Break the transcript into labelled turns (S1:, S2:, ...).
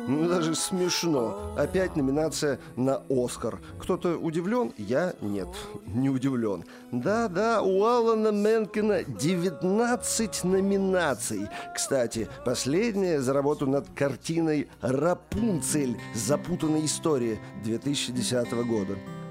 S1: Ну, даже смешно. Опять номинация на «Оскар». Кто-то удивлен? Я нет, не удивлен. Да-да, у Алана Менкена 19 номинаций. Кстати, последняя за работу над картиной «Рапунцель. Запутанная история» 2010 года.